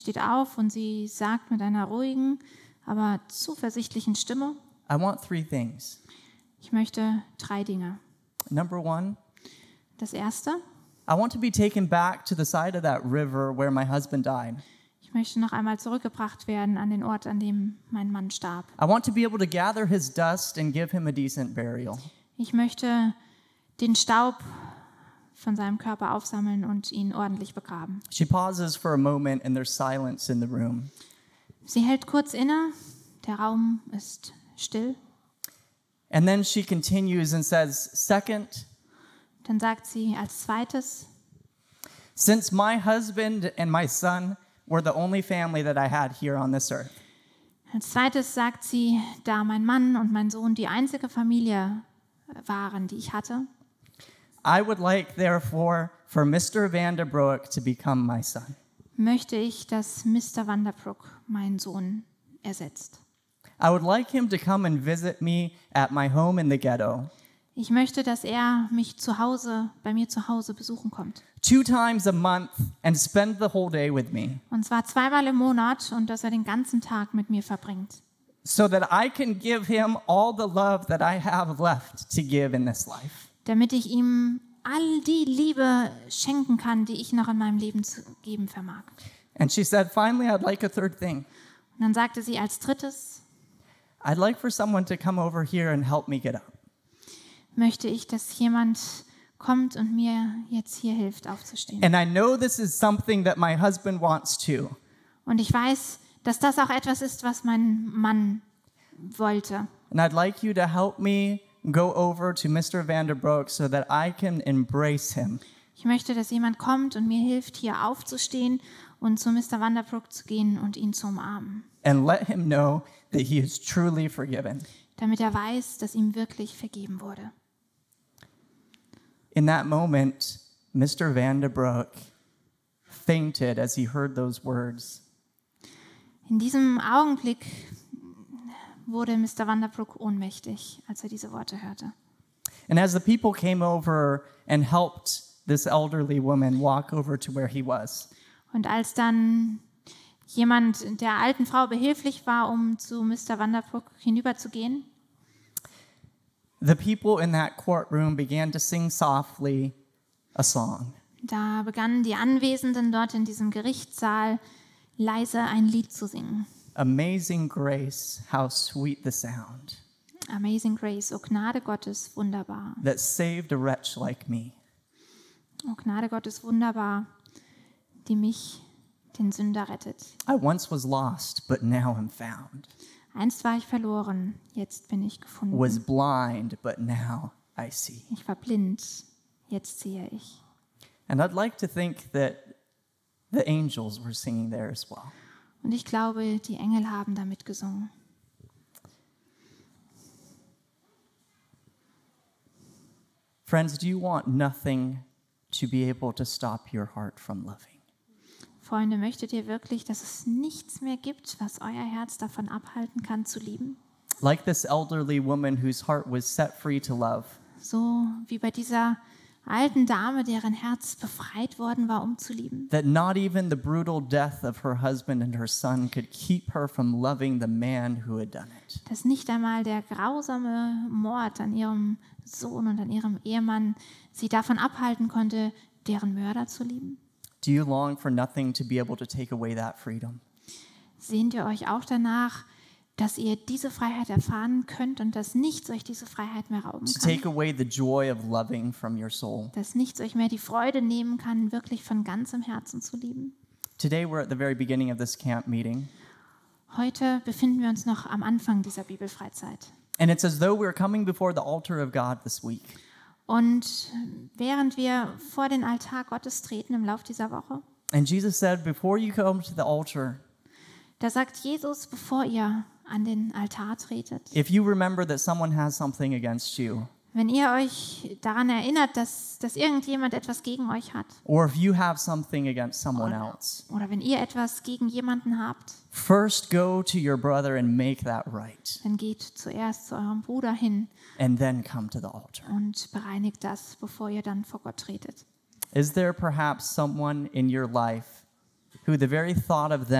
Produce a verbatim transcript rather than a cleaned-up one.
steht auf und sie sagt mit einer ruhigen, aber zuversichtlichen Stimme: I want three things. Ich möchte drei Dinge. Number one, Das erste: I want to be taken back to the side of that river where my husband died. Ich möchte noch einmal zurückgebracht werden an den Ort, an dem mein Mann starb. I want to be able to gather his dust and give him a decent burial. Ich möchte den Staub von seinem Körper aufsammeln und ihn ordentlich begraben. She pauses for a moment and there's silence in the room. Sie hält kurz inne, der Raum ist still. And then she continues and says, second, Dann sagt sie als zweites: since my husband and my son were the only family that I had here on this earth, Als zweites sagt sie, da mein Mann und mein Sohn die einzige Familie waren, die ich hatte, I would like, therefore, for Mister Vanderbroek to become my son. möchte ich, dass Mister Vanderbroek meinen Sohn ersetzt. I would like him to come and visit me at my home in the ghetto. Ich möchte, dass er mich zu Hause, bei mir zu Hause besuchen kommt. Two times a month and spend the whole day with me Und zwar zweimal im Monat und dass er den ganzen Tag mit mir verbringt. so that I can give him all the love that I have left to give in this life. Damit ich ihm all die Liebe schenken kann, die ich noch in meinem Leben zu geben vermag. And she said, finally, I'd like a third thing. Und dann sagte sie als drittes: I'd like for someone to come over here and help me get up. Möchte ich, dass jemand kommt und mir jetzt hier hilft, aufzustehen. And I know this is something that my husband wants too. Und ich weiß, dass das auch etwas ist, was mein Mann wollte. And I'd like you to help me go over to Mister Vanderbroek so that I can embrace him. Ich möchte, dass jemand kommt und mir hilft, hier aufzustehen und zu Mister Vanderbroek zu gehen und ihn zu umarmen. And let him know that he is truly forgiven. Damit er weiß, dass ihm wirklich vergeben wurde. In that moment, Mister Vanderbroek fainted as he heard those words. In diesem Augenblick wurde Mister Vanderbroek ohnmächtig, als er diese Worte hörte. And as the people came over and helped this elderly woman walk over to where he was, Und als dann jemand der alten Frau behilflich war, um zu Mister Vanderbroek hinüberzugehen, the people in that courtroom began to sing softly a song. da begannen die Anwesenden dort in diesem Gerichtssaal leise ein Lied zu singen. Amazing grace, how sweet the sound Amazing Grace, o Gnade Gottes, wunderbar. that saved a wretch like me. O Gnade Gottes, wunderbar, die mich, den Sünder, rettet. I once was lost, but now am found. Einst war ich verloren, jetzt bin ich gefunden. Was blind, but now I see. Ich war blind, jetzt sehe ich. And I'd like to think that the angels were singing there as well. Und ich glaube, die Engel haben damit gesungen. Friends, do you want nothing to be able to stop your heart from loving? Freunde, möchtet ihr wirklich, dass es nichts mehr gibt, was euer Herz davon abhalten kann, zu lieben? Like this elderly woman whose heart was set free to love. So wie bei dieser alten Dame, deren Herz befreit worden war, um zu lieben. That not even the brutal death of her husband and her son could keep her from loving the man who had done it. Dass nicht einmal der grausame Mord an ihrem Sohn und an ihrem Ehemann sie davon abhalten konnte, deren Mörder zu lieben. Do you long for nothing to be able to take away that freedom? Sehnt ihr euch auch danach, dass ihr diese Freiheit erfahren könnt und dass nichts euch diese Freiheit mehr rauben To take kann? away the joy of loving from your soul? Dass nichts euch mehr die Freude nehmen kann, wirklich von ganzem Herzen zu lieben? Today we're at the very beginning of this camp meeting. Heute befinden wir uns noch am Anfang dieser Bibelfreizeit. And it's as though we're coming before the altar of God this week. Und während wir vor den Altar Gottes treten im Lauf dieser Woche, And Jesus said, before you come to the altar, da sagt Jesus, bevor ihr an den Altar tretet, if you remember that someone has something against you, wenn ihr euch daran erinnert, dass, dass irgendjemand etwas gegen euch hat, or if you have something against someone else, oder wenn ihr etwas gegen jemanden habt, first go to your brother and make that right, dann geht zuerst zu eurem Bruder hin and then come to the altar. und bereinigt das, bevor ihr dann vor Gott tretet. Is there perhaps someone in your life who the very thought of them